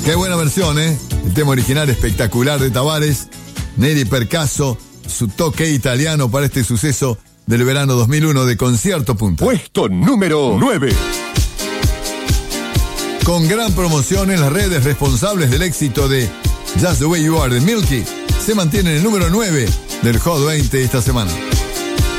Qué buena versión, ¿eh? El tema original espectacular de Tavares, Neri Percasso, su toque italiano para este suceso del verano 2001 de Concierto Punta. Puesto número 9. Con gran promoción en las redes, responsables del éxito de Just the Way You Are de Milky se mantiene en el número 9 del Hot 20 esta semana.